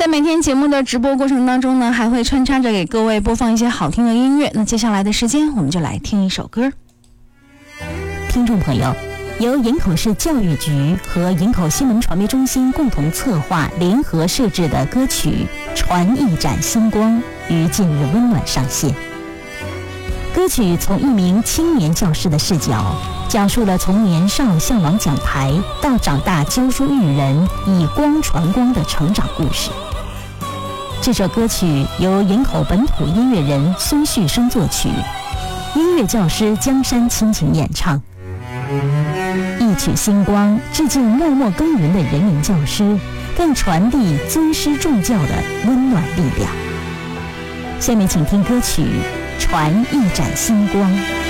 在每天节目的直播过程当中呢，还会穿插着给各位播放一些好听的音乐。那接下来的时间，我们就来听一首歌。 听众朋友，由营口市教育局和营口新闻传媒中心共同策划联合设置的歌曲《传一盏星光》于近日温暖上线。歌曲从一名青年教师的视角，讲述了从年少向往讲台到长大教书育人，以光传光的成长故事。这首歌曲由营口本土音乐人孙旭升作曲，音乐教师江山倾情演唱。一曲星光致敬默默耕耘的人民教师，更传递尊师重教的温暖力量。下面请听歌曲《传一盏星光》。